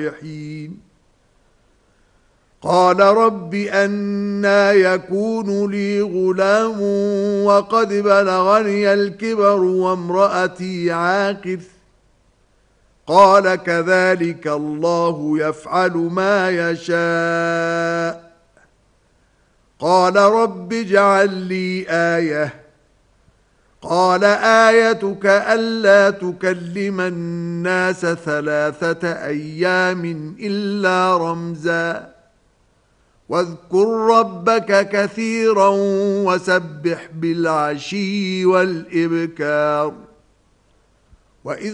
قال رب أنى يكون لي غلام وقد بلغني الكبر وامرأتي عاقر قال كذلك الله يفعل ما يشاء قال رب اجعل لي آية قال آيتك ألا تكلم الناس 3 أيام إلا رمزا واذكر ربك كثيرا وسبح بالعشي والإبكار وإذ